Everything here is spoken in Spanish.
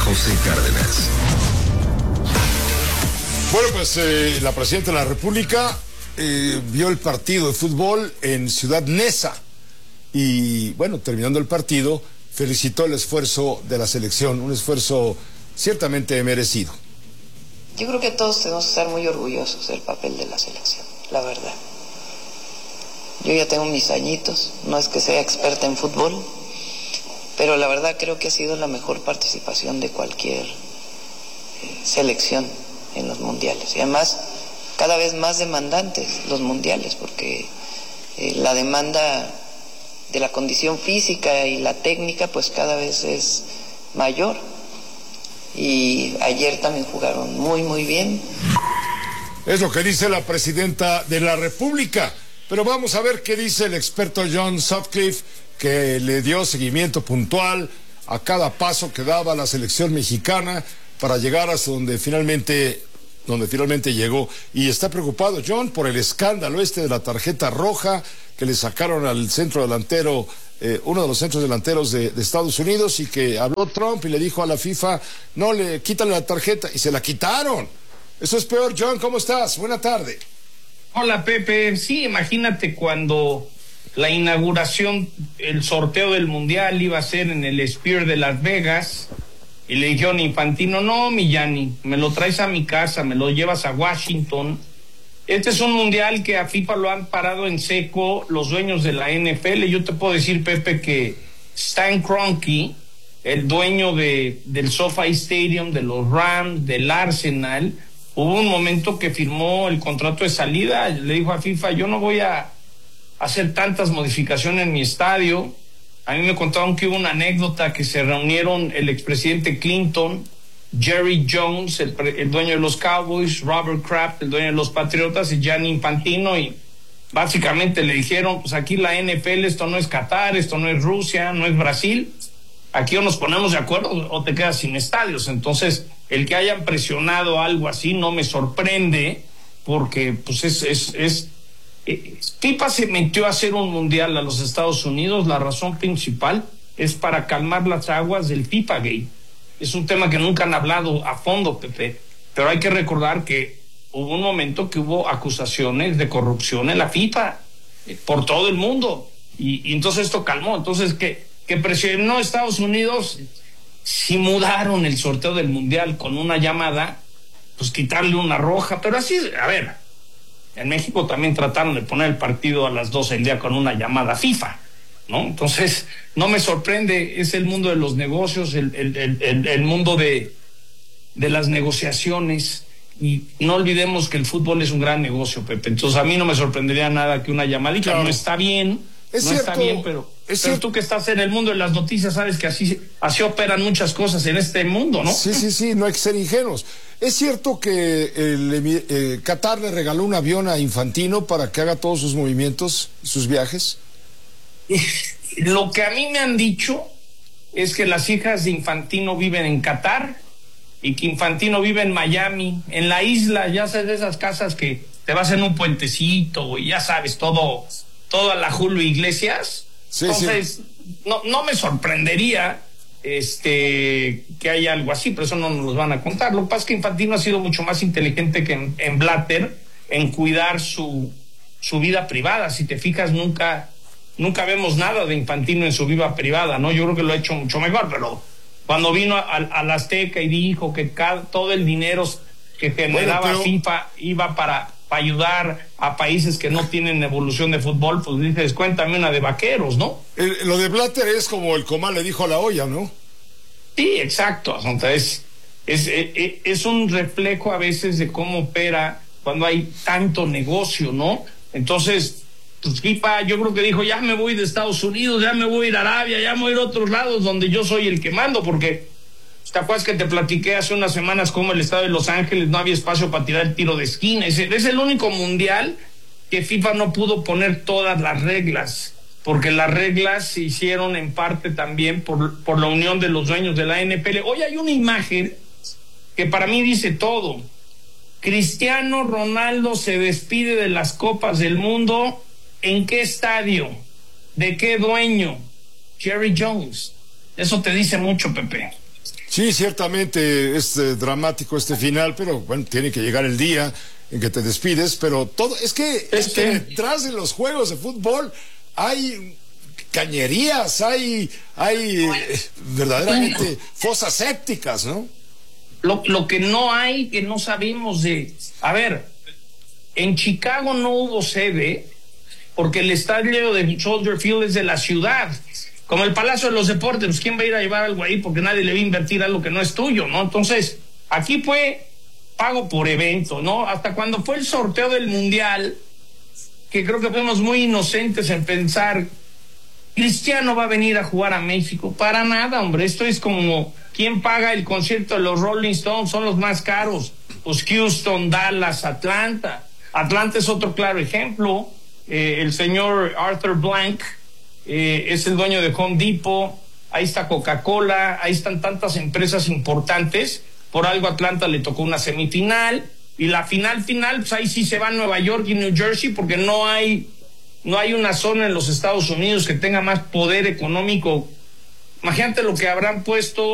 José Cárdenas. Bueno, pues la presidenta de la República vio el partido de fútbol en Ciudad Neza y, bueno, terminando el partido, felicitó el esfuerzo de la selección, un esfuerzo ciertamente merecido. Yo creo que todos tenemos que estar muy orgullosos del papel de la selección, la verdad. Yo ya tengo mis añitos, no es que sea experta en fútbol, pero la verdad creo que ha sido la mejor participación de cualquier selección en los mundiales. Y además, cada vez más demandantes los mundiales, porque la demanda de la condición física y la técnica pues cada vez es mayor. Y ayer también jugaron muy bien. Es lo que dice la presidenta de la República. Pero vamos a ver qué dice el experto John Sutcliffe, que le dio seguimiento puntual a cada paso que daba la selección mexicana para llegar hasta donde finalmente llegó. Y está preocupado John por el escándalo de la tarjeta roja que le sacaron al centro delantero, uno de los centros delanteros de Estados Unidos, y que habló Trump y le dijo a la FIFA, no, quítale la tarjeta, y se la quitaron. Eso es peor. John, ¿cómo estás? Buena tarde. Hola, Pepe. Sí, imagínate cuando la inauguración, el sorteo del Mundial iba a ser en el Sphere de Las Vegas, y le dijeron a Infantino, no, mi Gianni, me lo traes a mi casa, me lo llevas a Washington. Este es un Mundial que a FIFA lo han parado en seco los dueños de la NFL. Yo te puedo decir, Pepe, que Stan Kroenke, el dueño del SoFi Stadium, de los Rams, del Arsenal, hubo un momento que firmó el contrato de salida. Le dijo a FIFA, yo no voy a hacer tantas modificaciones en mi estadio. A mí me contaron que hubo una anécdota que se reunieron el expresidente Clinton, Jerry Jones, el dueño de los Cowboys, Robert Kraft, el dueño de los Patriotas, y Gianni Infantino, y básicamente le dijeron, pues aquí la NFL, esto no es Qatar, esto no es Rusia, no es Brasil, aquí o nos ponemos de acuerdo o te quedas sin estadios. Entonces, el que hayan presionado algo así no me sorprende, porque pues FIFA se metió a hacer un mundial a los Estados Unidos. La razón principal es para calmar las aguas del FIFA Gate. Es un tema que nunca han hablado a fondo, Pepe, pero hay que recordar que hubo un momento que hubo acusaciones de corrupción en la FIFA por todo el mundo, y entonces esto calmó. Entonces que presionó a Estados Unidos, si mudaron el sorteo del mundial con una llamada, pues quitarle una roja. Pero así, a ver, en México también trataron de poner el partido a las 12 del día con una llamada FIFA, ¿no? Entonces, no me sorprende, es el mundo de los negocios, el mundo de las negociaciones, y no olvidemos que el fútbol es un gran negocio, Pepe. Entonces, a mí no me sorprendería nada que una llamadita, claro. No está bien, pero tú que estás en el mundo de las noticias sabes que así operan muchas cosas en este mundo, ¿no? Sí, no hay que ser ingenuos. ¿Es cierto que Qatar le regaló un avión a Infantino para que haga todos sus movimientos, sus viajes? Lo que a mí me han dicho es que las hijas de Infantino viven en Qatar y que Infantino vive en Miami, en la isla, ya sabes, de esas casas que te vas en un puentecito y ya sabes, toda la Julio Iglesias. Sí, entonces, sí. No me sorprendería que haya algo así, pero eso no nos lo van a contar. Lo que pasa es que Infantino ha sido mucho más inteligente que en Blatter en cuidar su vida privada. Si te fijas, nunca vemos nada de Infantino en su vida privada, ¿no? Yo creo que lo ha hecho mucho mejor, pero cuando vino al Azteca y dijo que todo el dinero que generaba FIFA iba para ayudar a países que no tienen evolución de fútbol, pues dices, cuéntame una de vaqueros, ¿no? Lo de Blatter es como el comal le dijo a la olla, ¿no? Sí, exacto. Entonces, es un reflejo a veces de cómo opera cuando hay tanto negocio, ¿no? Entonces, pues FIFA, yo creo que dijo, ya me voy de Estados Unidos, ya me voy a ir a Arabia, ya me voy a ir a otros lados donde yo soy el que mando, porque ¿te acuerdas que te platiqué hace unas semanas cómo el estado de Los Ángeles no había espacio para tirar el tiro de esquina? Es el único mundial que FIFA no pudo poner todas las reglas, porque las reglas se hicieron en parte también por la unión de los dueños de la NFL. Hoy hay una imagen que para mí dice todo. Cristiano Ronaldo se despide de las Copas del Mundo. ¿En qué estadio? ¿De qué dueño? Jerry Jones. Eso te dice mucho, Pepe. Sí, ciertamente es dramático este final, pero bueno, tiene que llegar el día en que te despides, pero todo, es que detrás de los juegos de fútbol hay cañerías, hay verdaderamente fosas sépticas, ¿no? Lo que no hay, que no sabemos de... A ver, en Chicago no hubo sede porque el estadio de Soldier Field es de la ciudad, como el Palacio de los Deportes. Pues, ¿quién va a ir a llevar algo ahí? Porque nadie le va a invertir algo que no es tuyo, ¿no? Entonces, aquí fue pago por evento, ¿no? Hasta cuando fue el sorteo del Mundial, que creo que fuimos muy inocentes en pensar, Cristiano va a venir a jugar a México. Para nada, hombre. Esto es como, ¿quién paga el concierto de los Rolling Stones? Son los más caros. Pues Houston, Dallas, Atlanta. Atlanta es otro claro ejemplo. El señor Arthur Blank es el dueño de Home Depot. Ahí está Coca-Cola. Ahí están tantas empresas importantes. Por algo Atlanta le tocó una semifinal. Y la final, pues ahí sí se va a Nueva York y New Jersey, porque no hay una zona en los Estados Unidos que tenga más poder económico. Imagínate lo que habrán puesto